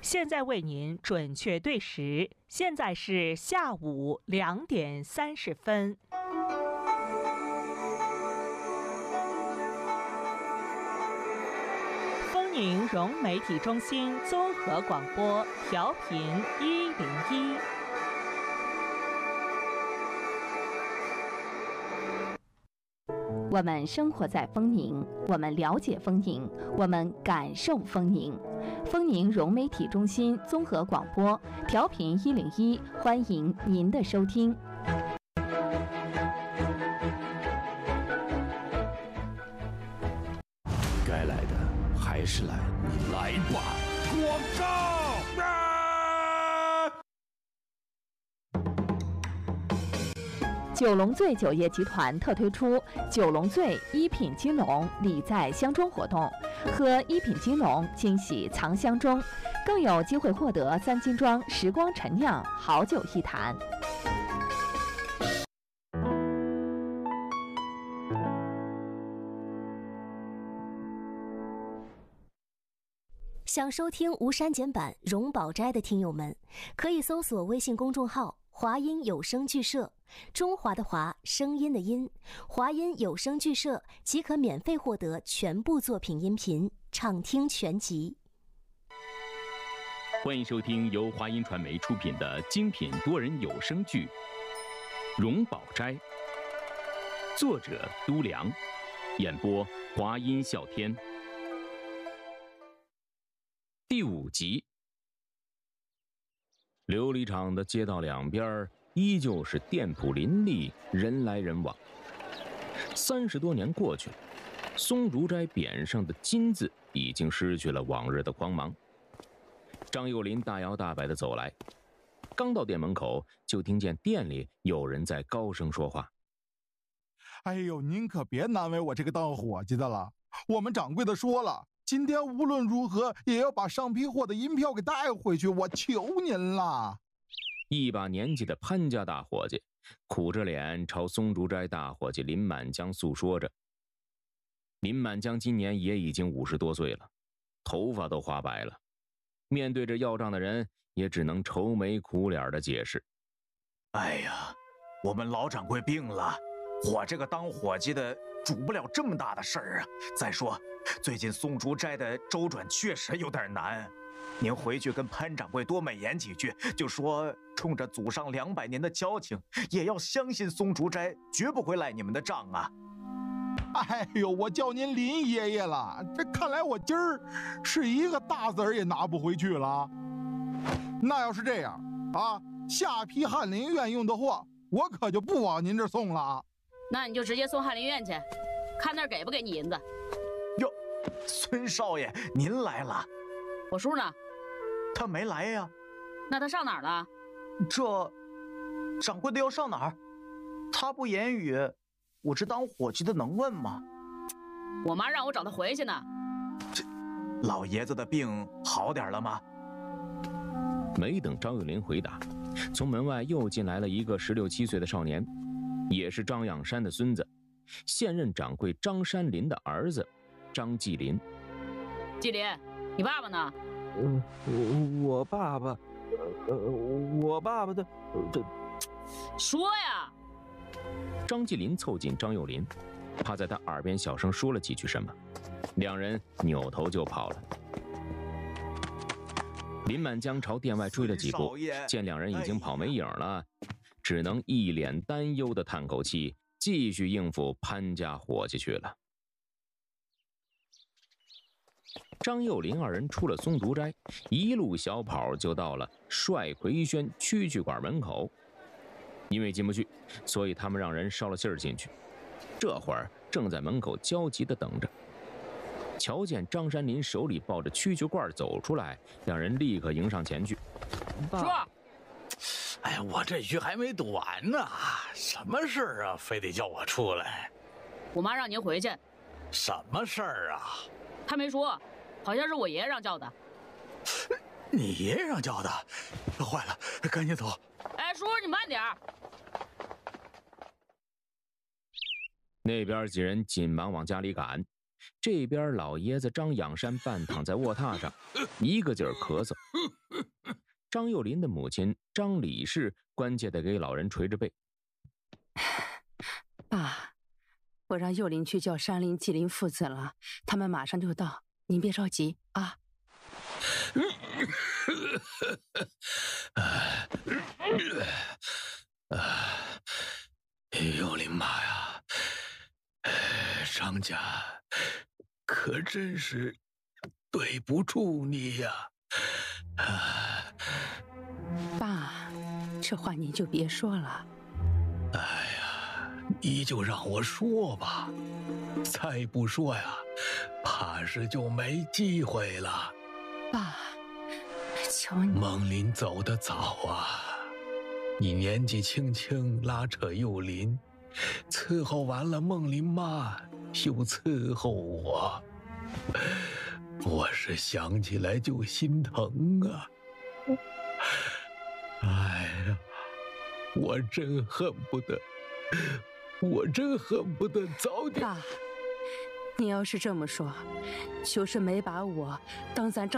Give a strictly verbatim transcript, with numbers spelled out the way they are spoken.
现在为您准确对时，现在是下午两点三十分。丰宁融媒体中心综合广播，调频一零一。 我们生活在丰宁，我们了解丰宁，我们感受丰宁。丰宁融媒体中心综合广播，调频一零一，欢迎您的收听。 该来的还是来，来吧，广告！啊九龙醉酒业集团特推出九龙醉一品金龙礼在箱中活动，喝一品金龙惊喜藏箱中，更有机会获得三金庄时光陈酿好酒一坛。 想收听无删减版《荣宝斋》的听友们，可以搜索微信公众号华音有声剧社，中华的华，声音的音，华音有声剧社即可免费获得全部作品音频，畅听全集。 欢迎收听由华音传媒出品的精品多人有声剧《荣宝斋》，作者都良，演播华音笑天。第五集。琉璃厂的街道两边依旧是店铺林立，人来人往。三十多年过去了，松竹斋匾上的金字已经失去了往日的光芒。张幼林大摇大摆地走来，刚到店门口，就听见店里有人在高声说话：“ 哎呦，您可别难为我这个当伙计的了，我们掌柜的说了，今天无论如何也要把上批货的银票给带回去，我求您了。” 一把年纪的潘家大伙计苦着脸朝松竹斋大伙计林满江诉说着。林满江今年也已经五十多岁了，头发都花白了，面对着要账的人，也只能愁眉苦脸的解释：“ 哎呀，我们老掌柜病了，我这个当伙计的主不了这么大的事儿啊。再说最近松竹斋的周转确实有点难，您回去跟潘掌柜多美言几句，就说冲着祖上两百年的交情，也要相信松竹斋绝不会赖你们的账啊。” 哎呦，我叫您林爷爷了，这看来我今儿是一个大子儿也拿不回去了。那要是这样啊，下批翰林院用的货，我可就不往您这送了。 那你就直接送翰林院去，看那儿给不给你银子。 哟，孙少爷您来了。 我叔呢？ 他没来呀。 那他上哪儿了？ 这掌柜的要上哪儿？他不言语，我这当伙计的能问吗？ 我妈让我找他回去呢。 这老爷子的病好点了吗？ 没等张幼林回答，从门外又进来了一个十六七岁的少年，也是张养山的孙子，现任掌柜张山林的儿子张继林。 继林，你爸爸呢？ 呃，我我爸爸，呃，我爸爸的，这说呀。 张继林凑近张幼林，怕在他耳边小声说了几句什么，两人扭头就跑了。林满江朝店外追了几步，见两人已经跑没影了，只能一脸担忧地叹口气，继续应付潘家伙计去了。张幼林二人出了松竹斋，一路小跑就到了帅奎轩蛐蛐馆门口。因为进不去，所以他们让人捎了信儿进去。这会儿正在门口焦急地等着。瞧见张山林手里抱着蛐蛐罐走出来，两人立刻迎上前去。 说， 哎呀，我这局还没赌完呢，什么事儿啊？非得叫我出来？ 我妈让您回去。 什么事儿啊？ 她没说，好像是我爷爷让叫的。 你爷爷让叫的？坏了，赶紧走。 哎，叔叔你慢点儿。 那边几人紧忙往家里赶，这边老爷子张养山半躺在卧榻上，一个劲儿咳嗽。 张幼林的母亲张李氏关切地给老人捶着背：“ 爸，我让幼林去叫山林、纪林父子了，他们马上就到，您别着急啊。” 幼林妈呀，张家可真是对不住你呀！ 爸，这话您就别说了。 哎呀，你就让我说吧，再不说呀，怕是就没机会了。 爸，求你。 孟林走得早啊，你年纪轻轻拉扯幼林，伺候完了孟林妈，又伺候我，我是想起来就心疼啊！哎呀，我真恨不得，我真恨不得早点。 爸，你要是这么说，就是没把我当咱张。